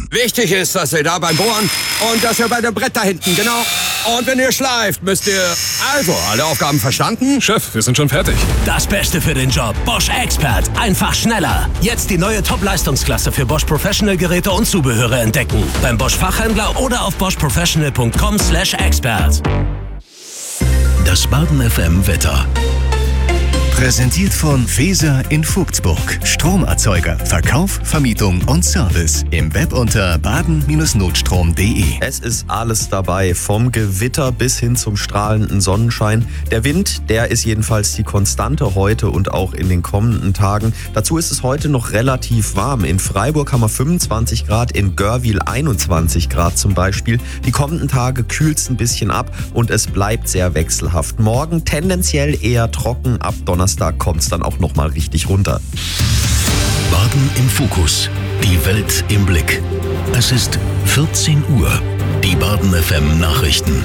Wichtig ist, dass ihr da beim Bohren und dass ihr bei dem Brett da hinten, genau. Und wenn ihr schleift, müsst ihr... Also, alle Aufgaben verstanden? Chef, wir sind schon fertig. Das Beste für den Job. Bosch Expert. Einfach schneller. Jetzt die neue Top-Leistungsklasse für Bosch Professional Geräte und Zubehöre entdecken. Beim Bosch Fachhändler oder auf boschprofessional.com/expert. Das Baden FM Wetter. Präsentiert von Feser in Vogtsburg. Stromerzeuger, Verkauf, Vermietung und Service. Im Web unter baden-notstrom.de. Es ist alles dabei, vom Gewitter bis hin zum strahlenden Sonnenschein. Der Wind, der ist jedenfalls die Konstante heute und auch in den kommenden Tagen. Dazu ist es heute noch relativ warm. In Freiburg haben wir 25 Grad, in Görwil 21 Grad zum Beispiel. Die kommenden Tage kühlt es ein bisschen ab und es bleibt sehr wechselhaft. Morgen tendenziell eher trocken, ab Donnerstag kommt es dann auch nochmal richtig runter. Baden im Fokus. Die Welt im Blick. Es ist 14 Uhr. Die Baden FM Nachrichten.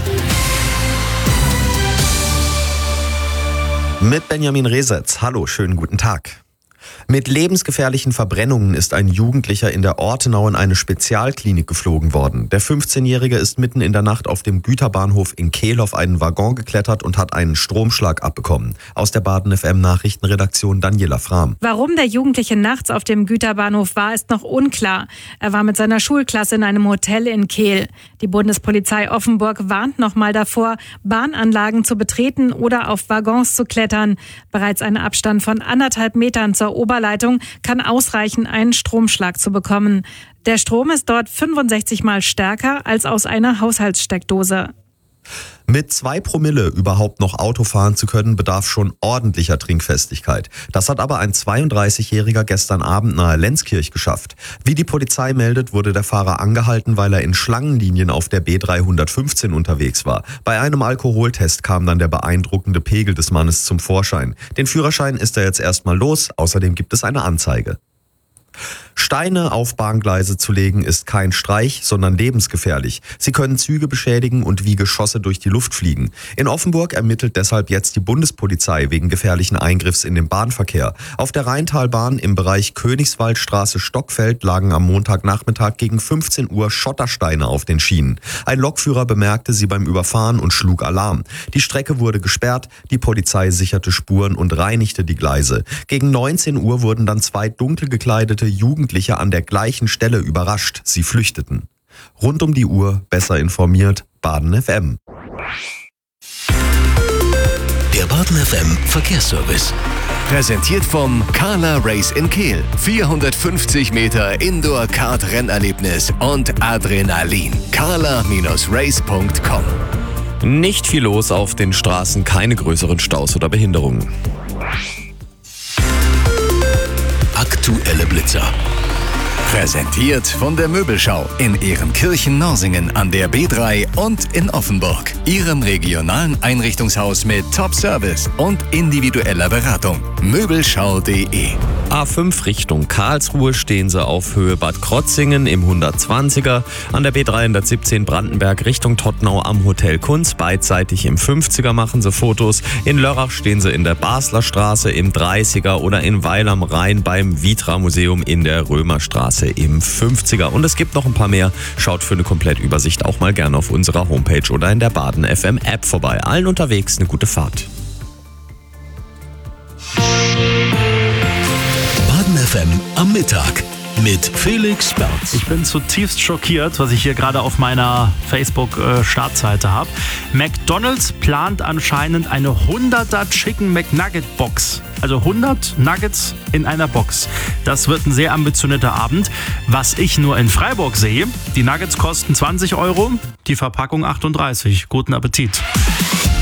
Mit Benjamin Resetz. Hallo, schönen guten Tag. Mit lebensgefährlichen Verbrennungen ist ein Jugendlicher in der Ortenau in eine Spezialklinik geflogen worden. Der 15-Jährige ist mitten in der Nacht auf dem Güterbahnhof in Kehl auf einen Waggon geklettert und hat einen Stromschlag abbekommen. Aus der Baden FM Nachrichtenredaktion Daniela Frahm. Warum der Jugendliche nachts auf dem Güterbahnhof war, ist noch unklar. Er war mit seiner Schulklasse in einem Hotel in Kehl. Die Bundespolizei Offenburg warnt nochmal davor, Bahnanlagen zu betreten oder auf Waggons zu klettern. Bereits ein Abstand von 1,5 Metern zur Oberleitung kann ausreichen, einen Stromschlag zu bekommen. Der Strom ist dort 65 Mal stärker als aus einer Haushaltssteckdose. Mit 2 Promille überhaupt noch Auto fahren zu können, bedarf schon ordentlicher Trinkfestigkeit. Das hat aber ein 32-Jähriger gestern Abend nahe Lenzkirch geschafft. Wie die Polizei meldet, wurde der Fahrer angehalten, weil er in Schlangenlinien auf der B315 unterwegs war. Bei einem Alkoholtest kam dann der beeindruckende Pegel des Mannes zum Vorschein. Den Führerschein ist er jetzt erstmal los, außerdem gibt es eine Anzeige. Steine auf Bahngleise zu legen ist kein Streich, sondern lebensgefährlich. Sie können Züge beschädigen und wie Geschosse durch die Luft fliegen. In Offenburg ermittelt deshalb jetzt die Bundespolizei wegen gefährlichen Eingriffs in den Bahnverkehr. Auf der Rheintalbahn im Bereich Königswaldstraße-Stockfeld lagen am Montagnachmittag gegen 15 Uhr Schottersteine auf den Schienen. Ein Lokführer bemerkte sie beim Überfahren und schlug Alarm. Die Strecke wurde gesperrt, die Polizei sicherte Spuren und reinigte die Gleise. Gegen 19 Uhr wurden dann 2 dunkel gekleidete Jugendliche an der gleichen Stelle überrascht. Sie flüchteten. Rund um die Uhr besser informiert, Baden FM. Der Baden FM Verkehrsservice. Präsentiert vom Carla Race in Kehl. 450 Meter Indoor-Kart-Rennerlebnis und Adrenalin. carla-race.com. Nicht viel los auf den Straßen, keine größeren Staus oder Behinderungen. Aktuelle Blitzer. Präsentiert von der Möbelschau in Ehrenkirchen-Norsingen an der B3 und in Offenburg. Ihrem regionalen Einrichtungshaus mit Top-Service und individueller Beratung. Möbelschau.de. A5 Richtung Karlsruhe stehen sie auf Höhe Bad Krotzingen im 120er. An der B317 Brandenberg Richtung Tottenau am Hotel Kunz. Beidseitig im 50er machen sie Fotos. In Lörrach stehen sie in der Basler Straße im 30er oder in Weil am Rhein beim Vitra Museum in der Römerstraße im 50er. Und es gibt noch ein paar mehr. Schaut für eine Komplettübersicht auch mal gerne auf unserer Homepage oder in der Baden FM App vorbei. Allen unterwegs eine gute Fahrt. Baden FM am Mittag mit Felix Berz. Ich bin zutiefst schockiert, was ich hier gerade auf meiner Facebook-Startseite habe. McDonald's plant anscheinend eine 100er Chicken McNugget Box. Also 100 Nuggets in einer Box. Das wird ein sehr ambitionierter Abend. Was ich nur in Freiburg sehe, die Nuggets kosten 20 €, die Verpackung 38. Guten Appetit.